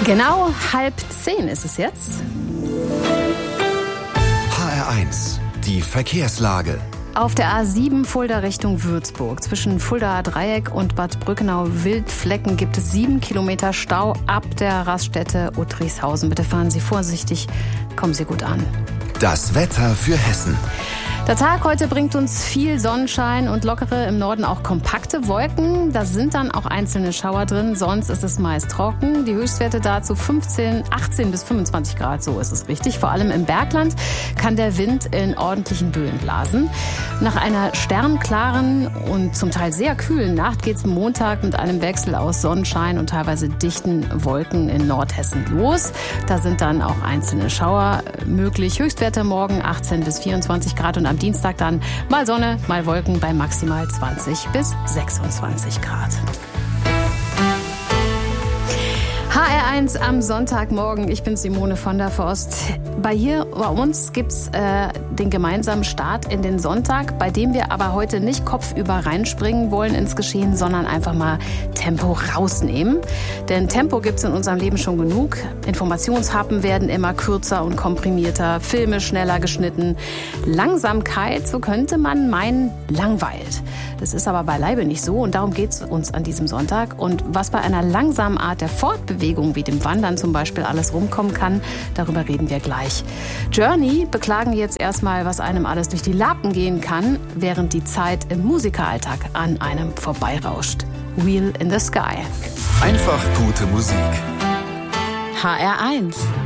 Genau 9:30 ist es jetzt. HR1, die Verkehrslage. Auf der A7 Fulda Richtung Würzburg. Zwischen Fuldaer Dreieck und Bad Brückenau-Wildflecken gibt es 7 Kilometer Stau ab der Raststätte Uttrichshausen. Bitte fahren Sie vorsichtig, kommen Sie gut an. Das Wetter für Hessen. Der Tag heute bringt uns viel Sonnenschein und lockere, im Norden auch kompakte Wolken. Da sind dann auch einzelne Schauer drin, sonst ist es meist trocken. Die Höchstwerte dazu 18 bis 25 Grad, so ist es richtig. Vor allem im Bergland kann der Wind in ordentlichen Böen blasen. Nach einer sternklaren und zum Teil sehr kühlen Nacht geht es Montag mit einem Wechsel aus Sonnenschein und teilweise dichten Wolken in Nordhessen los. Da sind dann auch einzelne Schauer möglich. Höchstwerte morgen 18 bis 24 Grad und am Dienstag dann mal Sonne, mal Wolken bei maximal 20 bis 26 Grad. HR1 am Sonntagmorgen. Ich bin Simone von der Forst. Bei uns gibt's den gemeinsamen Start in den Sonntag, bei dem wir aber heute nicht kopfüber reinspringen wollen ins Geschehen, sondern einfach mal Tempo rausnehmen. Denn Tempo gibt's in unserem Leben schon genug. Informationshappen werden immer kürzer und komprimierter, Filme schneller geschnitten. Langsamkeit, so könnte man meinen, langweilt. Das ist aber beileibe nicht so und darum geht's uns an diesem Sonntag. Und was bei einer langsamen Art der Fortbewegung wie dem Wandern zum Beispiel alles rumkommen kann, darüber reden wir gleich. Journey beklagen jetzt erstmal, was einem alles durch die Lappen gehen kann, während die Zeit im Musikeralltag an einem vorbeirauscht. Wheel in the Sky. Einfach gute Musik. HR1